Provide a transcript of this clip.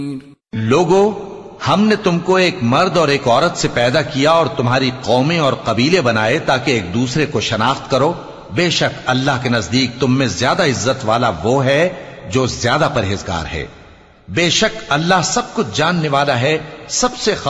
लोगो, हमने तुमको एक मर्द और एक औरत से पैदा किया और तुम्हारी कौमें और कबीले बनाए ताकि एक दूसरे को शनाख्त करो। बेशक अल्लाह के नजदीक तुम में ज्यादा इज्जत वाला वो है जो ज्यादा परहेजगार है। बेशक अल्लाह सब कुछ जानने वाला है, सबसे